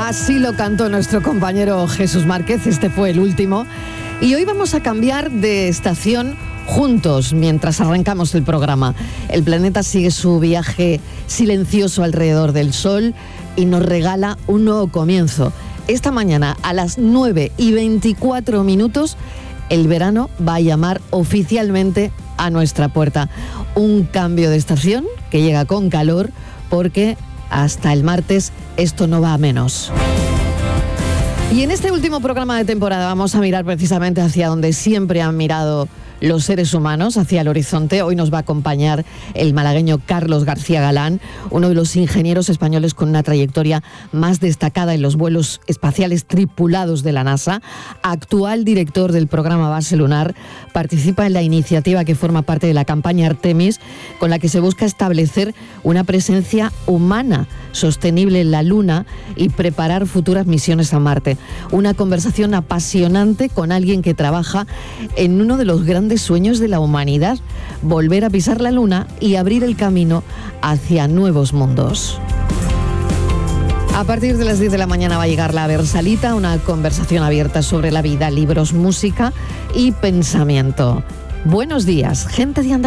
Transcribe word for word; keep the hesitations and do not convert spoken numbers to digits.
Así lo cantó nuestro compañero Jesús Márquez, este fue el último. Y hoy vamos a cambiar de estación juntos mientras arrancamos el programa. El planeta sigue su viaje silencioso alrededor del Sol y nos regala un nuevo comienzo. Esta mañana a las nueve y veinticuatro minutos el verano va a llamar oficialmente a nuestra puerta. Un cambio de estación que llega con calor porque hasta el martes esto no va a menos. Y en este último programa de temporada vamos a mirar precisamente hacia donde siempre han mirado los seres humanos, hacia el horizonte. Hoy nos va a acompañar el malagueño Carlos García Galán, uno de los ingenieros españoles con una trayectoria más destacada en los vuelos espaciales tripulados de la NASA, actual director del programa Base Lunar, participa en la iniciativa que forma parte de la campaña Artemis, con la que se busca establecer una presencia humana sostenible en la Luna y preparar futuras misiones a Marte. Una conversación apasionante con alguien que trabaja en uno de los grandes sueños de la humanidad, volver a pisar la Luna y abrir el camino hacia nuevos mundos. A partir de las diez de la mañana va a llegar la Versalita, una conversación abierta sobre la vida, libros, música y pensamiento. Buenos días, gente de Andalucía.